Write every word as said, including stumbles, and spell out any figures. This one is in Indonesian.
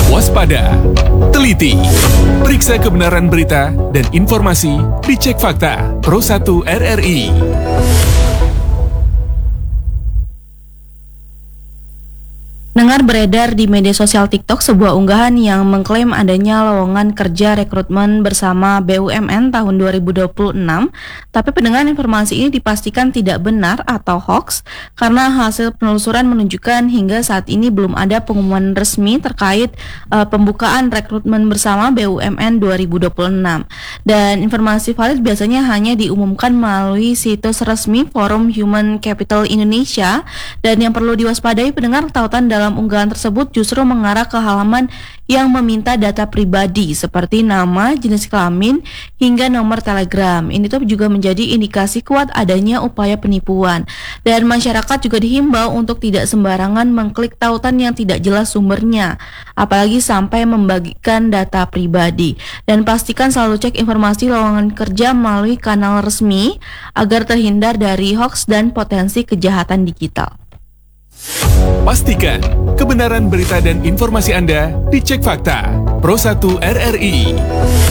Waspada, teliti, periksa kebenaran berita dan informasi di Cek Fakta Pro satu R R I. Dengar beredar di media sosial TikTok sebuah unggahan yang mengklaim adanya lowongan kerja rekrutmen bersama B U M N tahun dua ribu dua puluh enam, tapi pendengar informasi ini dipastikan tidak benar atau hoax karena hasil penelusuran menunjukkan hingga saat ini belum ada pengumuman resmi terkait uh, pembukaan rekrutmen bersama B U M N dua ribu dua puluh enam. Dan informasi valid biasanya hanya diumumkan melalui situs resmi Forum Human Capital Indonesia, dan yang perlu diwaspadai pendengar, tautan dalam Dalam unggahan tersebut justru mengarah ke halaman yang meminta data pribadi seperti nama, jenis kelamin, hingga nomor telegram. Ini tuh juga menjadi indikasi kuat adanya upaya penipuan. Dan masyarakat juga dihimbau untuk tidak sembarangan mengklik tautan yang tidak jelas sumbernya, apalagi sampai membagikan data pribadi. Dan pastikan selalu cek informasi lowongan kerja melalui kanal resmi agar terhindar dari hoax dan potensi kejahatan digital. Pastikan kebenaran berita dan informasi Anda di Cek Fakta Pro satu R R I.